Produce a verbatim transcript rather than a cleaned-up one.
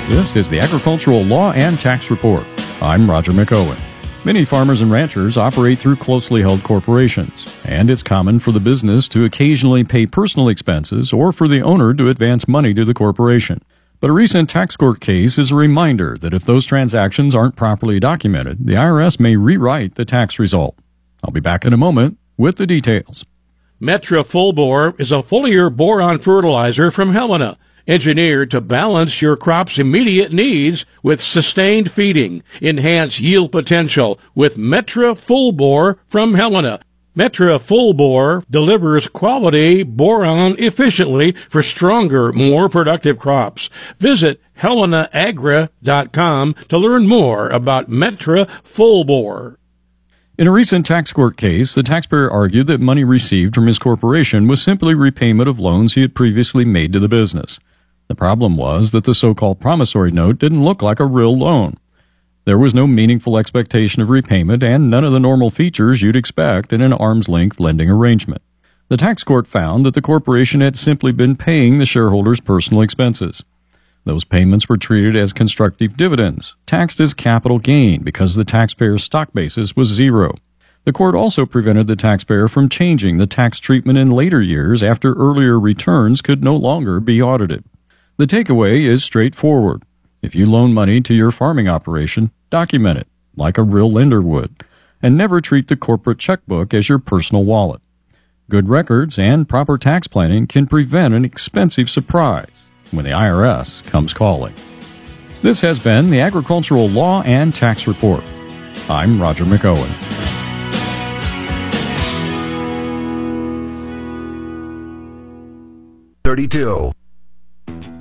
This is the Agricultural Law and Tax Report. I'm Roger McOwen. Many farmers and ranchers operate through closely held corporations, and it's common for the business to occasionally pay personal expenses or for the owner to advance money to the corporation. But a recent tax court case is a reminder that if those transactions aren't properly documented, the I R S may rewrite the tax result. I'll be back in a moment with the details. Metra Full Bore is a foliar boron fertilizer from Helena, engineered to balance your crop's immediate needs with sustained feeding. Enhance yield potential with Metra Full Bore from Helena. Metra Full Bore delivers quality boron efficiently for stronger, more productive crops. Visit helena agra dot com to learn more about Metra Full Bore. In a recent tax court case, the taxpayer argued that money received from his corporation was simply repayment of loans he had previously made to the business. The problem was that the so-called promissory note didn't look like a real loan. There was no meaningful expectation of repayment and none of the normal features you'd expect in an arm's-length lending arrangement. The tax court found that the corporation had simply been paying the shareholders' personal expenses. Those payments were treated as constructive dividends, taxed as capital gain because the taxpayer's stock basis was zero. The court also prevented the taxpayer from changing the tax treatment in later years after earlier returns could no longer be audited. The takeaway is straightforward. If you loan money to your farming operation, document it, like a real lender would, and never treat the corporate checkbook as your personal wallet. Good records and proper tax planning can prevent an expensive surprise when the I R S comes calling. This has been the Agricultural Law and Tax Report. I'm Roger McOwen. thirty-two.